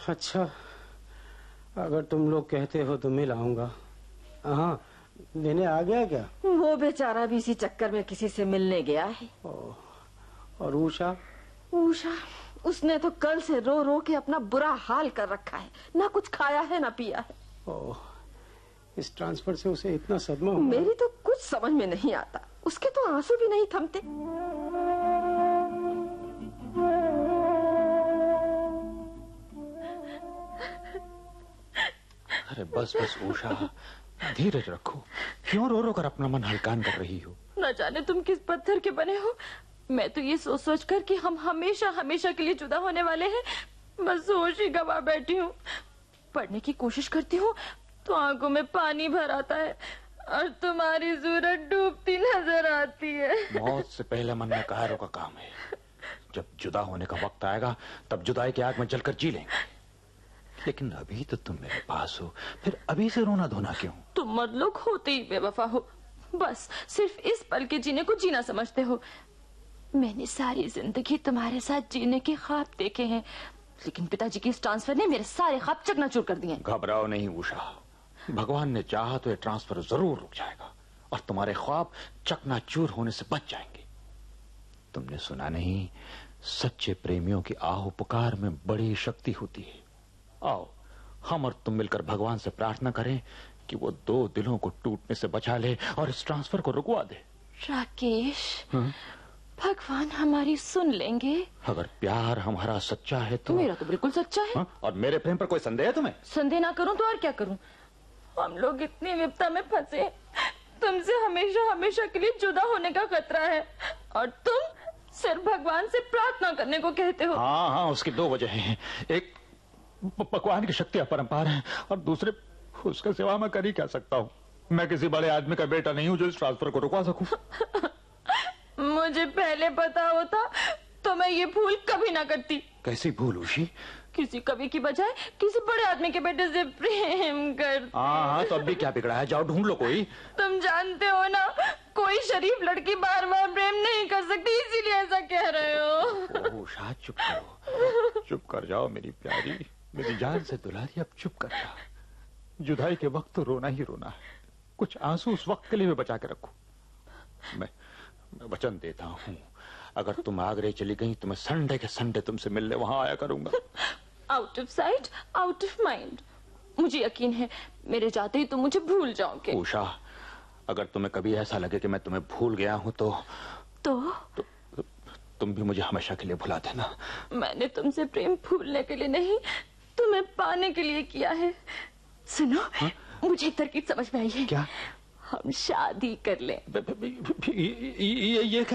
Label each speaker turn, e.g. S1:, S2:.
S1: अच्छा, अगर तुम लोग कहते हो तो मैं लाऊंगा। हाँ, लेने आ गया क्या?
S2: वो बेचारा भी इसी चक्कर में किसी से मिलने गया है।
S1: और उषा?
S2: उषा, उसने तो कल से रो रो के अपना बुरा हाल कर रखा है। ना कुछ खाया है ना पिया है।
S1: इस ट्रांसफर से उसे इतना सदमा हुआ।
S2: मेरी तो कुछ समझ में नहीं आता। उसके तो आंसू भी नहीं थमते।
S3: अरे बस बस उषा, धीरज रखो। क्यों रो रो कर अपना मन हल्कान कर रही हो?
S2: न जाने तुम किस पत्थर के बने हो। मैं तो ये सोच सोच कर कि हम हमेशा हमेशा के लिए जुदा होने वाले हैं, बस होश ही गवा बैठी हूँ। पढ़ने की कोशिश करती हूँ तो आंखों में पानी भर आता है और तुम्हारी सूरत डूबती नजर आती है।
S3: मौत से पहले मन में कायरों का काम है। जब जुदा होने का वक्त आएगा तब जुदाई की आग में जलकर जी लेंगे। लेकिन अभी तो तुम मेरे पास हो, फिर अभी से रोना धोना क्यों?
S2: तुम मतलब होते ही बेवफा हो। बस सिर्फ इस पल के जीने को जीना समझते हो। मैंने सारी जिंदगी तुम्हारे साथ जीने के ख्वाब देखे हैं, लेकिन पिताजी की इस ट्रांसफर ने मेरे सारे ख्वाब चकनाचूर कर दिए।
S3: घबराओ नहीं उषा, भगवान ने चाहा तो ये ट्रांसफर जरूर रुक जाएगा और तुम्हारे ख्वाब चकनाचूर होने से बच जाएंगे। तुमने सुना नहीं, सच्चे प्रेमियों की आहो पुकार में बड़ी शक्ति होती है। आओ हम और तुम मिलकर भगवान से प्रार्थना करें कि वो दो दिलों को टूटने से बचा ले और इस ट्रांसफर को रुकवा दे।
S2: राकेश, भगवान हमारी सुन लेंगे।
S3: अगर प्यार हमारा सच्चा है तो।
S2: मेरा तो बिल्कुल सच्चा है।
S3: और मेरे प्रेम पर कोई संदेह है तुम्हें?
S2: संदेह ना करूं तो और क्या करूं। हम लोग इतनी विपदा में फंसे, तुमसे हमेशा हमेशा के लिए जुदा होने का खतरा है और तुम सिर्फ भगवान से प्रार्थना करने को कहते हो।
S3: हाँ हाँ, उसकी दो वजह हैं। एक, भगवान की शक्ति अपरंपार है और दूसरे, उसके सिवा मैं कर ही क्या सकता हूँ। मैं किसी बड़े आदमी का बेटा नहीं हूँ जो इस ट्रांसफर को रुकवा सकूं।
S2: मुझे पहले पता होता तो मैं ये भूल कभी ना करती।
S3: कैसी भूल उषी?
S2: किसी कवि की बजाय किसी बड़े आदमी के बेटे से प्रेम कर।
S3: हाँ, तो अब भी क्या बिगड़ा है? जाओ ढूंढ लो कोई।
S2: तुम जानते हो ना, कोई शरीफ लड़की बार बार प्रेम नहीं कर सकती, इसीलिए ऐसा कह रहे हो।
S3: उषा चुप करो, चुप कर जाओ मेरी प्यारी, मेरी जान से दुलारी, अब चुप कर जा। जुदाई के वक्त तो रोना ही रोना है। कुछ आंसू उस वक्त के लिए मैं बचा के रखूं। मैं वचन देता हूँ, अगर तुम आगरे चली गई तो मैं संडे के संडे तुमसे मिलने वहां आया करूंगा।
S2: Out of sight out of mind. मुझे यकीन है मेरे जाते ही तुम मुझे भूल जाओगे।
S3: उषा, अगर तुम्हें कभी ऐसा लगे कि मैं तुम्हें भूल गया हूँ तो तुम भी मुझे हमेशा के लिए भुला देना।
S2: मैंने तुमसे प्रेम भूलने के लिए नहीं, तुम्हें पाने के लिए किया है। सुनो, मुझे एक तरकीब समझ में आई है।
S3: क्या?
S2: हम शादी कर लें।
S3: ये